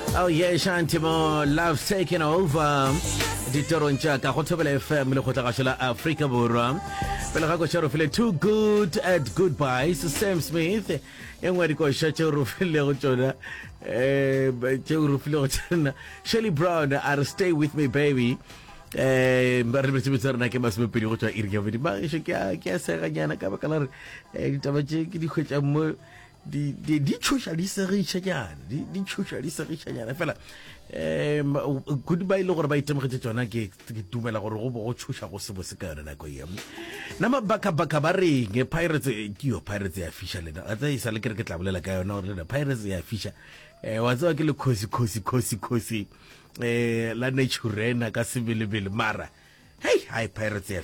Oh yeah, Shantimo, love's taking over. Ditoroncha ka go thobela FM le go tla ga shela Africa Borwa. Pele ga go shero file too good at goodbyes. Sam Smith. Engwe di go shache ro file go tsona. Che ro file go tsona. Shelly Brown, I'll stay with me baby. Ba re betse tsara na ke masome pedi go tswa iri ya bedi. Ba she ke a se ga nyana ka ba kana re ditaba tse ke di khwetsa mo di tshosha di se re tshanyana di tshosha di se re tshanyana fela goodbye le gore ba itemogetse tsona ke dumela gore go bo go tshosha go se bose ka yona nako ya na mabaka ba reng Pirates ke yo Pirates ya fisha le a tsa isa le ke tla bolela ka yona gore Pirates ya fisha wa tswa ke le khosi la nature na ka sebelebele mara hey Pirates ya